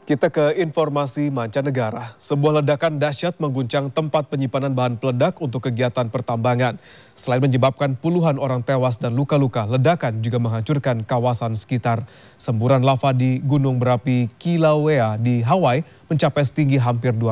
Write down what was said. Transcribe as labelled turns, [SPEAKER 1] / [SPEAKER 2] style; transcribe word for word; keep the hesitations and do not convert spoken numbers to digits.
[SPEAKER 1] Kita ke informasi mancanegara. Sebuah ledakan dahsyat mengguncang tempat penyimpanan bahan peledak untuk kegiatan pertambangan. Selain menyebabkan puluhan orang tewas dan luka-luka, ledakan juga menghancurkan kawasan sekitar. Semburan lava di gunung berapi Kilauea di Hawaii mencapai setinggi hampir dua